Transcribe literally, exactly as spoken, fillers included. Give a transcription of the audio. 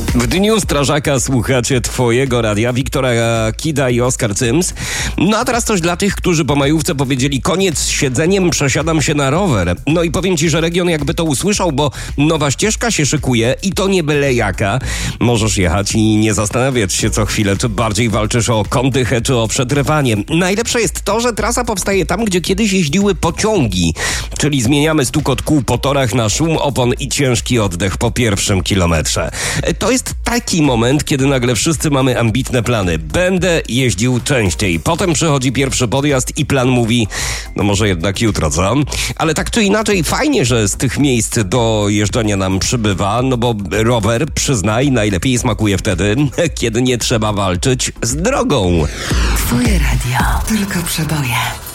W Dniu Strażaka słuchacie Twojego radia, Wiktora Kida i Oskar Cyms. No a teraz coś dla tych, którzy po majówce powiedzieli: koniec z siedzeniem, przesiadam się na rower. No i powiem Ci, że region jakby to usłyszał, bo nowa ścieżka się szykuje i to nie byle jaka. Możesz jechać i nie zastanawiać się co chwilę, czy bardziej walczysz o kondychę, czy o przetrwanie. Najlepsze jest to, że trasa powstaje tam, gdzie kiedyś jeździły pociągi, czyli zmieniamy stukot kół po torach na szum opon i ciężki oddech po pierwszym kilometrze. To jest taki moment, kiedy nagle wszyscy mamy ambitne plany. Będę jeździł częściej. Potem przychodzi pierwszy podjazd i plan mówi: no może jednak jutro, co? Ale tak czy inaczej fajnie, że z tych miejsc do jeżdżenia nam przybywa, no bo rower, przyznaj, najlepiej smakuje wtedy, kiedy nie trzeba walczyć z drogą. Twoje radio, tylko przeboje.